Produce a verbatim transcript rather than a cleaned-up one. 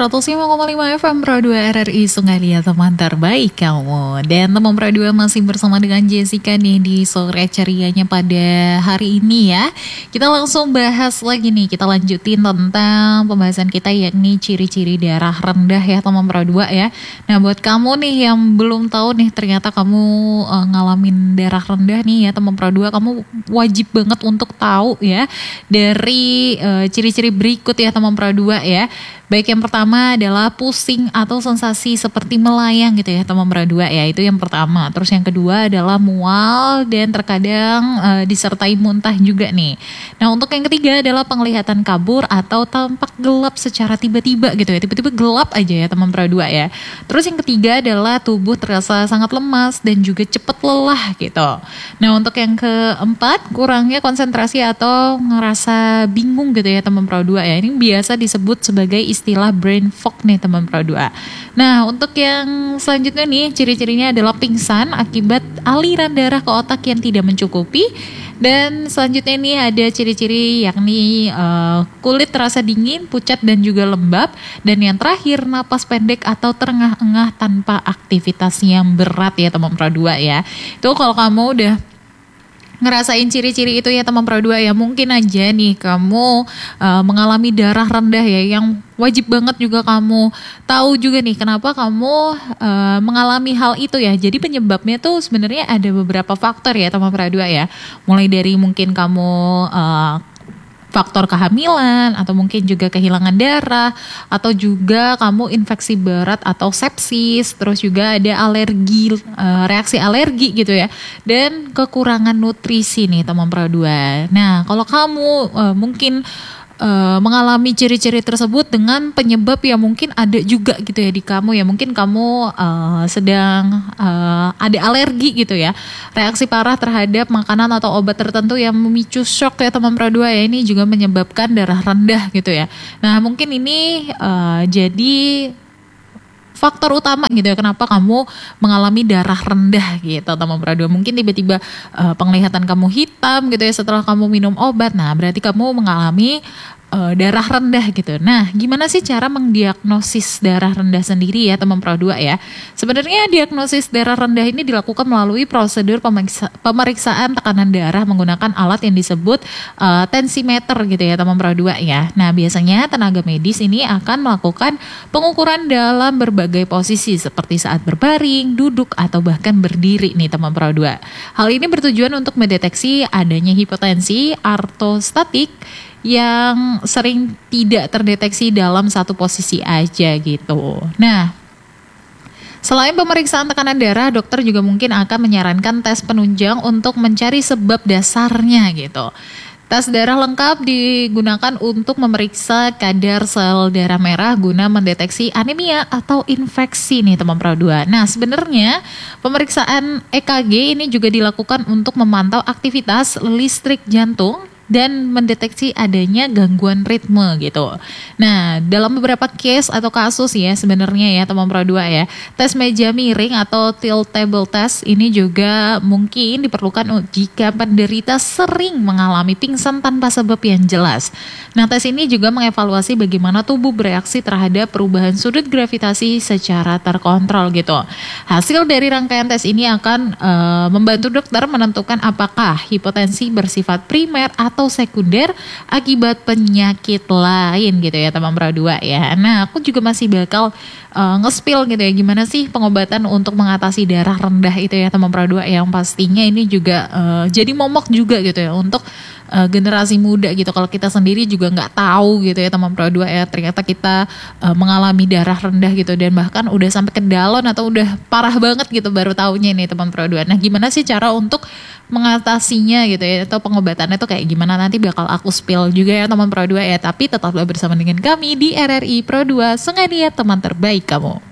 seratus lima koma lima F M Pro dua R R I Sungaria, teman terbaik kamu. Dan teman Pro dua masih bersama dengan Jessica nih di sore cerianya pada hari ini ya. Kita langsung bahas lagi nih, kita lanjutin tentang pembahasan kita yakni ciri-ciri darah rendah ya teman Pro dua ya. Nah buat kamu nih yang belum tahu nih ternyata kamu uh, ngalamin darah rendah nih ya teman Pro dua, kamu wajib banget untuk tahu ya dari uh, ciri-ciri berikut ya teman Pro dua ya. Baik, yang pertama adalah pusing atau sensasi seperti melayang gitu ya teman Pro dua ya, itu yang pertama. Terus yang kedua adalah mual dan terkadang uh, disertai muntah juga nih. Nah untuk yang ketiga adalah penglihatan kabur atau tampak gelap secara tiba-tiba gitu ya, tiba-tiba gelap aja ya teman Pro dua ya. Terus yang ketiga adalah tubuh terasa sangat lemas dan juga cepat lelah gitu. Nah untuk yang keempat, kurangnya konsentrasi atau ngerasa bingung gitu ya teman Pro dua ya, ini biasa disebut sebagai istilah brain fog nih teman Pro dua. Nah untuk yang selanjutnya nih, ciri-cirinya adalah pingsan akibat aliran darah ke otak yang tidak mencukupi. Dan selanjutnya ini ada ciri-ciri yakni uh, kulit terasa dingin, pucat dan juga lembab. Dan yang terakhir, napas pendek atau terengah-engah tanpa aktivitas yang berat ya teman Pro dua ya. Itu kalau kamu udah ngerasain ciri-ciri itu ya teman Pro dua ya, mungkin aja nih kamu uh, mengalami darah rendah ya, yang wajib banget juga kamu tahu juga nih kenapa kamu uh, mengalami hal itu ya. Jadi penyebabnya tuh sebenarnya ada beberapa faktor ya teman Pro dua ya, mulai dari mungkin kamu uh, faktor kehamilan atau mungkin juga kehilangan darah atau juga kamu infeksi berat atau sepsis, terus juga ada alergi, reaksi alergi gitu ya, dan kekurangan nutrisi nih teman Pro dua. Nah kalau kamu uh, mungkin Uh, mengalami ciri-ciri tersebut dengan penyebab yang mungkin ada juga gitu ya di kamu ya, mungkin kamu uh, sedang uh, ada alergi gitu ya, reaksi parah terhadap makanan atau obat tertentu yang memicu shock ya teman Pro dua ya, ini juga menyebabkan darah rendah gitu ya. Nah mungkin ini uh, jadi faktor utama gitu ya kenapa kamu mengalami darah rendah gitu teman Pro dua. Mungkin tiba-tiba uh, penglihatan kamu hitam gitu ya setelah kamu minum obat. Nah berarti kamu mengalami uh, darah rendah gitu. Nah gimana sih cara mendiagnosis darah rendah sendiri ya teman Pro dua ya. Sebenarnya diagnosis darah rendah ini dilakukan melalui prosedur pemeriksa, pemeriksaan tekanan darah menggunakan alat yang disebut uh, tensimeter gitu ya teman Pro dua ya. Nah biasanya tenaga medis ini akan melakukan pengukuran dalam berbagai posisi seperti saat berbaring, duduk atau bahkan berdiri nih teman Pro dua. Hal ini bertujuan untuk mendeteksi adanya hipotensi ortostatik yang sering tidak terdeteksi dalam satu posisi aja gitu. Nah, selain pemeriksaan tekanan darah, dokter juga mungkin akan menyarankan tes penunjang untuk mencari sebab dasarnya gitu. Tes darah lengkap digunakan untuk memeriksa kadar sel darah merah guna mendeteksi anemia atau infeksi nih teman Pro dua. Nah sebenarnya pemeriksaan E K G ini juga dilakukan untuk memantau aktivitas listrik jantung dan mendeteksi adanya gangguan ritme gitu. Nah dalam beberapa case atau kasus ya sebenarnya ya teman Pro dua ya, tes meja miring atau tilt table test ini juga mungkin diperlukan jika penderita sering mengalami pingsan tanpa sebab yang jelas. Nah tes ini juga mengevaluasi bagaimana tubuh bereaksi terhadap perubahan sudut gravitasi secara terkontrol gitu. Hasil dari rangkaian tes ini akan uh, membantu dokter menentukan apakah hipotensi bersifat primer atau atau sekunder akibat penyakit lain gitu ya teman Pro dua ya. Nah aku juga masih bakal uh, nge-spill gitu ya gimana sih pengobatan untuk mengatasi darah rendah itu ya teman Pro dua, yang pastinya ini juga uh, jadi momok juga gitu ya untuk uh, generasi muda gitu. Kalau kita sendiri juga nggak tahu gitu ya teman Pro dua ya, ternyata kita uh, mengalami darah rendah gitu dan bahkan udah sampai ke dalon atau udah parah banget gitu baru taunya nih teman Pro dua. Nah gimana sih cara untuk mengatasinya gitu ya, atau pengobatannya tuh kayak gimana, nanti bakal aku spill juga ya teman Pro dua ya. Tapi tetaplah bersama dengan kami di R R I Pro dua Sungaria, teman terbaik kamu.